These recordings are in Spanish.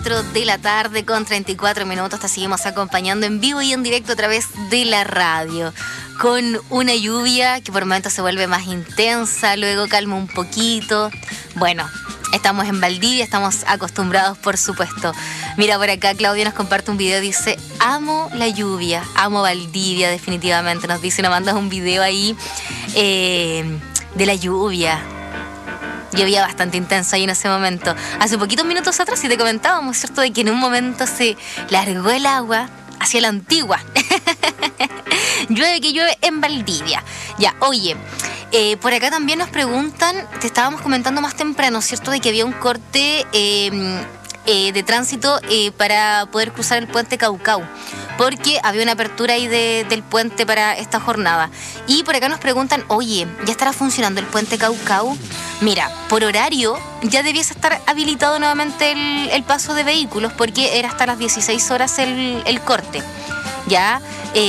4 de la tarde con 34 minutos. Te seguimos acompañando en vivo y en directo a través de la radio. Con una lluvia que por momentos se vuelve más intensa, luego calma un poquito. Bueno, estamos en Valdivia, estamos acostumbrados, por supuesto. Mira, por acá Claudia nos comparte un video, dice: amo la lluvia, amo Valdivia, definitivamente. Nos dice, nos mandas un video ahí de la lluvia. Llovía bastante intenso ahí en ese momento. Hace poquitos minutos atrás sí te comentábamos, ¿cierto?, de que en un momento se largó el agua hacia la Antigua. Llueve que llueve en Valdivia. Ya, oye, por acá también nos preguntan, te estábamos comentando más temprano, ¿cierto?, de que había un corte de tránsito para poder cruzar el puente Caucau, porque había una apertura ahí del puente para esta jornada. Y por acá nos preguntan, oye, ¿ya estará funcionando el puente Caucau? Mira, por horario ya debiese estar habilitado nuevamente el paso de vehículos, porque era hasta las 16 horas el corte, ¿ya?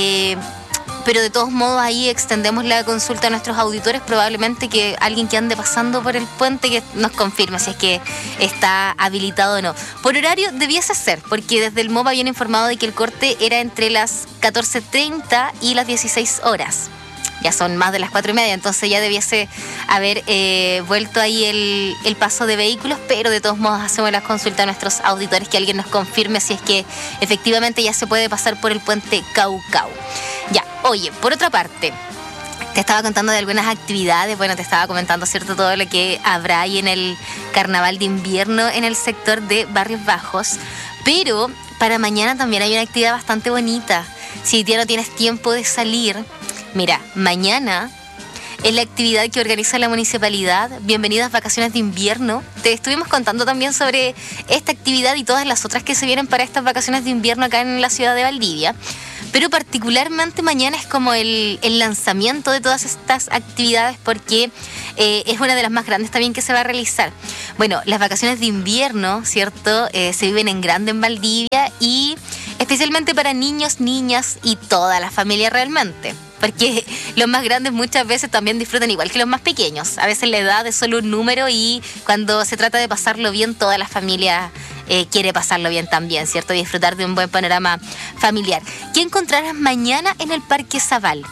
Pero de todos modos ahí extendemos la consulta a nuestros auditores, probablemente que alguien que ande pasando por el puente que nos confirme si es que está habilitado o no. Por horario debiese ser, porque desde el MOVA habían informado de que el corte era entre las 14:30 y las 16 horas. Ya son más de las 4:30, entonces ya debiese haber vuelto ahí el paso de vehículos, pero de todos modos hacemos la consulta a nuestros auditores, que alguien nos confirme si es que efectivamente ya se puede pasar por el puente Caucau. Ya, oye, por otra parte, te estaba contando de algunas actividades, bueno, te estaba comentando, ¿cierto?, todo lo que habrá ahí en el carnaval de invierno en el sector de Barrios Bajos, pero para mañana también hay una actividad bastante bonita. Si ya no tienes tiempo de salir, mira, mañana es la actividad que organiza la municipalidad, Bienvenidas Vacaciones de Invierno. Te estuvimos contando también sobre esta actividad y todas las otras que se vienen para estas vacaciones de invierno acá en la ciudad de Valdivia. Pero particularmente mañana es como el lanzamiento de todas estas actividades, porque es una de las más grandes también que se va a realizar. Bueno, las vacaciones de invierno, ¿cierto?, se viven en grande en Valdivia, y especialmente para niños, niñas y toda la familia realmente. Porque los más grandes muchas veces también disfrutan igual que los más pequeños. A veces la edad es solo un número, y cuando se trata de pasarlo bien, toda la familia quiere pasarlo bien también, ¿cierto? Y disfrutar de un buen panorama familiar. ¿Qué encontrarás mañana en el Parque Zabal?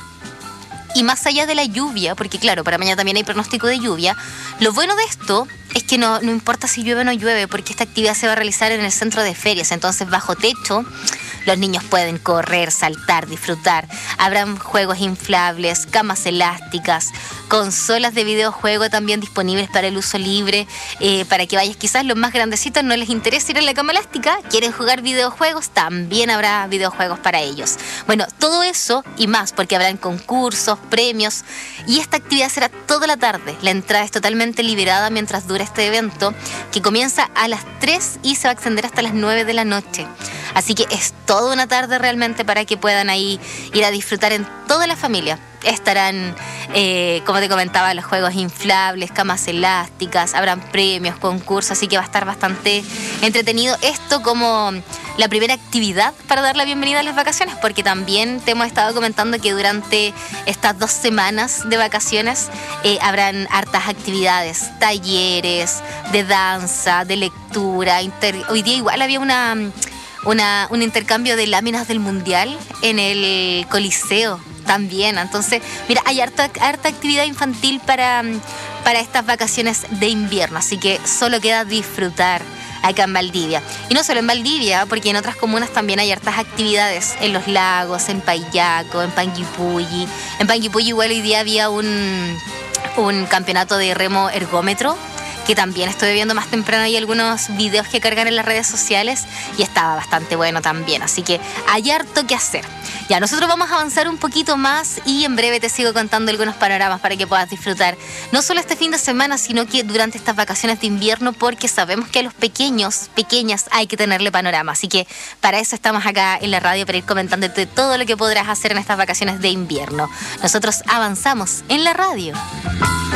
Y más allá de la lluvia, porque claro, para mañana también hay pronóstico de lluvia, lo bueno de esto es que no importa si llueve o no llueve, porque esta actividad se va a realizar en el centro de ferias, entonces bajo techo los niños pueden correr, saltar, disfrutar. Habrán juegos inflables, camas elásticas, consolas de videojuego también disponibles para el uso libre, para que vayas. Quizás los más grandecitos no les interesa ir a la cama elástica, quieren jugar videojuegos, también habrá videojuegos para ellos. Bueno, todo eso y más, porque habrán concursos, premios, y esta actividad será toda la tarde. La entrada es totalmente liberada mientras dura este evento, que comienza a las 3 y se va a extender hasta las 9 de la noche. Así que es toda una tarde realmente para que puedan ahí ir a disfrutar en toda la familia. Estarán, como te comentaba, los juegos inflables, camas elásticas, habrán premios, concursos, así que va a estar bastante entretenido. Esto como la primera actividad para dar la bienvenida a las vacaciones, porque también te hemos estado comentando que durante estas 2 semanas de vacaciones habrán hartas actividades, talleres de danza, de lectura. Hoy día igual había un intercambio de láminas del Mundial en el Coliseo también. Entonces, mira, hay harta actividad infantil para estas vacaciones de invierno, así que solo queda disfrutar acá en Valdivia. Y no solo en Valdivia, porque en otras comunas también hay hartas actividades, en Los Lagos, en Payaco, en Panguipulli. En Panguipulli igual hoy día había un campeonato de remo ergómetro, que también estuve viendo más temprano, hay algunos videos que cargan en las redes sociales y estaba bastante bueno también, así que hay harto que hacer. Ya, nosotros vamos a avanzar un poquito más y en breve te sigo contando algunos panoramas para que puedas disfrutar no solo este fin de semana, sino que durante estas vacaciones de invierno, porque sabemos que a los pequeñas hay que tenerle panorama, así que para eso estamos acá en la radio, para ir comentándote todo lo que podrás hacer en estas vacaciones de invierno. Nosotros avanzamos en la radio.